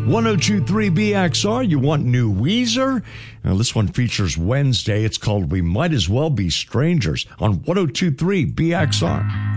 1023 BXR. You want new Weezer? Now, this one features Wednesday. It's called We Might As Well Be Strangers on 1023 BXR.